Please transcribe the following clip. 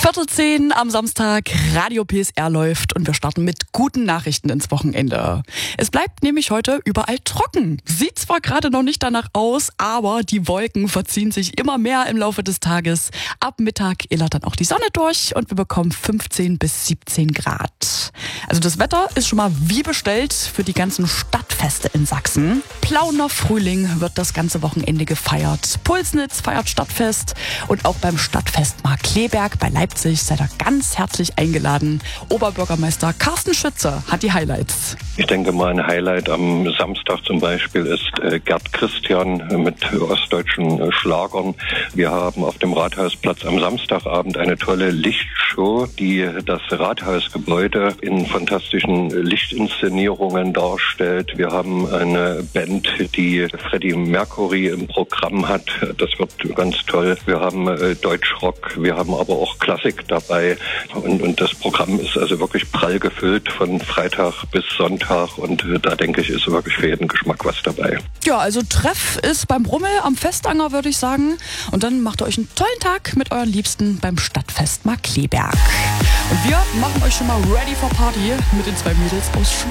10:15 am Samstag, Radio PSR läuft und wir starten mit guten Nachrichten ins Wochenende. Es bleibt nämlich heute überall trocken. Sieht zwar gerade noch nicht danach aus, aber die Wolken verziehen sich immer mehr im Laufe des Tages. Ab Mittag illert dann auch die Sonne durch und wir bekommen 15 bis 17 Grad. Also das Wetter ist schon mal wie bestellt für die ganzen Stadtfeste in Sachsen. Plauner Frühling wird das ganze Wochenende gefeiert. Pulsnitz feiert Stadtfest und auch beim Stadtfest Markkleeberg bei Leipzig seid ihr ganz herzlich eingeladen. Oberbürgermeister Carsten Schütze hat die Highlights. Ich denke mal, ein Highlight am Samstag zum Beispiel ist Gerd Christian mit ostdeutschen Schlagern. Wir haben auf dem Rathausplatz am Samstagabend eine tolle Lichtshow, die das Rathausgebäude in fantastischen Lichtinszenierungen darstellt. Wir haben eine Band, die Freddie Mercury im Programm hat. Das wird ganz toll. Wir haben Deutschrock, wir haben aber auch Klassik dabei. Und das Programm ist also wirklich prall gefüllt von Freitag bis Sonntag. Und da denke ich, ist wirklich für jeden Geschmack was dabei. Ja, also Treff ist beim Rummel am Festanger, würde ich sagen. Und dann macht ihr euch einen tollen Tag mit euren Liebsten beim Stadtfest Markkleeberg. Und wir machen euch schon mal ready for Party mit den zwei Mädels aus